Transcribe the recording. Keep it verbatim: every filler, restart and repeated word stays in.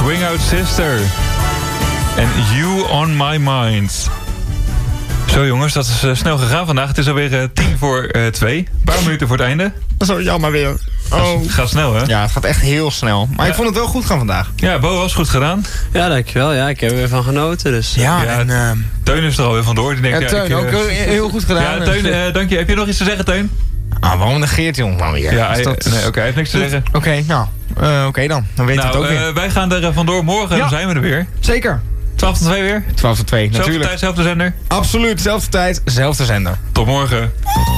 Swing Out Sister. En You On My Mind. Zo jongens, dat is uh, snel gegaan vandaag. Het is alweer uh, tien voor uh, twee. Een paar minuten voor het einde. Zo jammer weer. Oh. Het gaat snel, hè? Ja, het gaat echt heel snel. Maar ja. Ik vond het wel goed gaan vandaag. Ja, Bo, was goed gedaan. Ja, dankjewel. Ja, ik heb er weer van genoten. Dus. Ja, ja, en... Uh, Teun is er alweer vandoor. Die denkt, ja, Teun, ja, ik, uh, ook heel goed gedaan. Ja, Teun, uh, dank je. Heb je nog iets te zeggen, Teun? Ah, waarom negeert hij ons nou weer? Ja, hij, dat... nee, oké, okay, hij heeft niks te zeggen. Oké, okay, nou, uh, oké okay dan. Dan weet nou, het ook uh, weer. Wij gaan er uh, vandoor. Morgen ja. zijn we er weer. Zeker. twaalf tot twee weer? twaalf tot twee, natuurlijk. Zelfde tijd, zelfde zender? Absoluut, zelfde tijd, zelfde zender. Tot morgen.